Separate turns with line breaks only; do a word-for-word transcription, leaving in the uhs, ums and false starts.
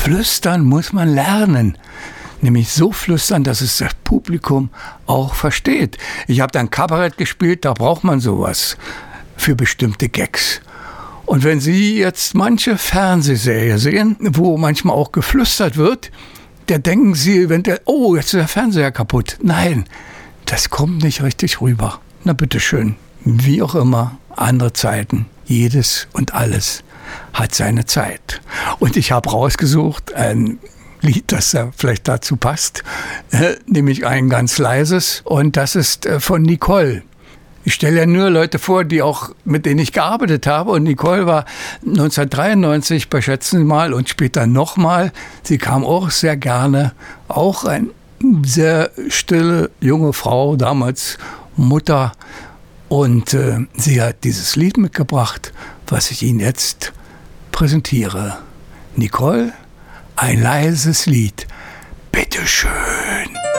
Flüstern muss man lernen. Nämlich so flüstern, dass es das Publikum auch versteht. Ich habe dann Kabarett gespielt, da braucht man sowas für bestimmte Gags. Und wenn Sie jetzt manche Fernsehserie sehen, wo manchmal auch geflüstert wird, da denken Sie, wenn der, oh, jetzt ist der Fernseher kaputt. Nein, das kommt nicht richtig rüber. Na bitteschön, wie auch immer, andere Zeiten, jedes und alles hat seine Zeit. Und ich habe rausgesucht ein Lied, das da vielleicht dazu passt, äh, nämlich ein ganz leises, und das ist äh, von Nicole. Ich stelle ja nur Leute vor, die auch, mit denen ich gearbeitet habe. Und Nicole war neunzehnhundertdreiundneunzig bei Schätzen Sie mal und später nochmal. Sie kam auch sehr gerne. Auch eine sehr stille junge Frau, damals Mutter. Und äh, sie hat dieses Lied mitgebracht, was ich Ihnen jetzt präsentiere. Nicole, ein leises Lied. Bitteschön.